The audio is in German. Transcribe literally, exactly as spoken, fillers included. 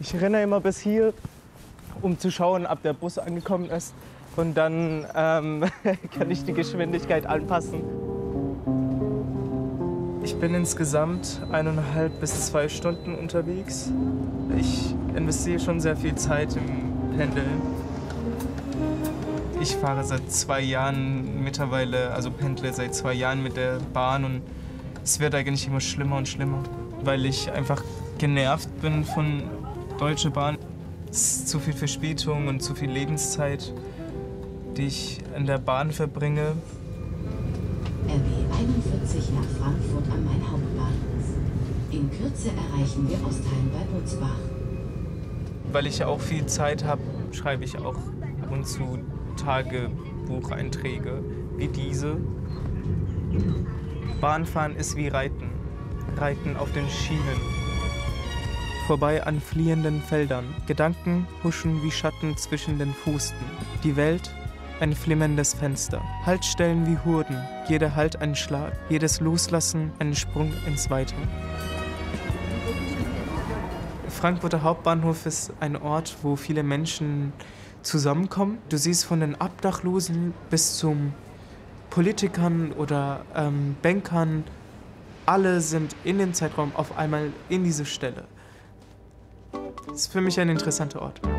Ich renne immer bis hier, um zu schauen, ob der Bus angekommen ist. Und dann ähm, kann ich die Geschwindigkeit anpassen. Ich bin insgesamt eineinhalb bis zwei Stunden unterwegs. Ich investiere schon sehr viel Zeit im Pendeln. Ich fahre seit zwei Jahren mittlerweile, also pendle seit zwei Jahren mit der Bahn und es wird eigentlich immer schlimmer und schlimmer, weil ich einfach genervt bin von Deutsche Bahn. Es ist zu viel Verspätung und zu viel Lebenszeit, die ich in der Bahn verbringe. R B einundvierzig nach Frankfurt am Main-Hauptbahnhof. In Kürze erreichen wir Ostheim bei Butzbach. Weil ich ja auch viel Zeit habe, schreibe ich auch ab und zu Tagebucheinträge wie diese. Bahnfahren ist wie Reiten. Reiten auf den Schienen. Vorbei an fliehenden Feldern. Gedanken huschen wie Schatten zwischen den Fusten. Die Welt ein flimmerndes Fenster. Haltstellen wie Hurden. Jeder Halt ein Schlag. Jedes Loslassen ein Sprung ins Weite. Frankfurter Hauptbahnhof ist ein Ort, wo viele Menschen zusammenkommen. Du siehst von den Obdachlosen bis zum Politikern oder ähm, Bankern. Alle sind in dem Zeitraum auf einmal in diese Stelle. Das ist für mich ein interessanter Ort.